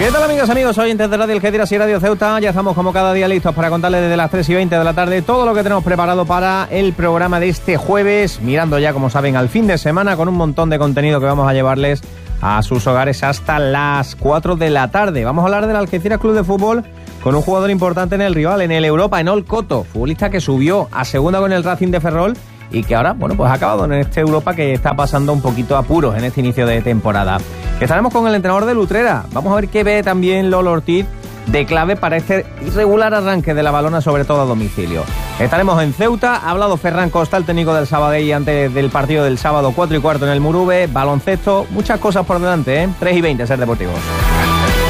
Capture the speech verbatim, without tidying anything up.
¿Qué tal, amigas, amigos? Oyentes de Radio Algeciras y Radio Ceuta. Ya estamos como cada día listos para contarles desde las tres y veinte de la tarde todo lo que tenemos preparado para el programa de este jueves, mirando ya, como saben, al fin de semana, con un montón de contenido que vamos a llevarles a sus hogares hasta las cuatro de la tarde. Vamos a hablar del Algeciras Club de Fútbol con un jugador importante en el rival, en el Europa, Enol Coto, futbolista que subió a segunda con el Racing de Ferrol y que ahora, bueno, pues ha acabado en este Europa que está pasando un poquito apuros en este inicio de temporada. Estaremos con el entrenador de Utrera. Vamos a ver qué ve también Lolo Ortiz de clave para este irregular arranque de la Balona, sobre todo a domicilio. Estaremos en Ceuta. Ha hablado Ferran Costa, el técnico del Sabadell, antes del partido del sábado, cuatro y cuarto en el Murube. Baloncesto, muchas cosas por delante, ¿eh? tres y veinte, Ser Deportivos.